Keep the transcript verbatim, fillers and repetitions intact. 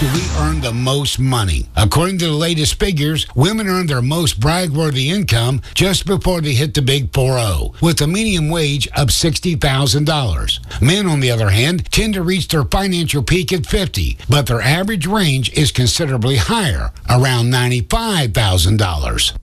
do we earn the most money? According to the latest figures, women earn their most brag-worthy income just before they hit the big four oh, with a median wage of sixty thousand dollars. Men, on the other hand, tend to reach their financial peak at fifty, but their average range is considerably higher, around ninety-five thousand dollars.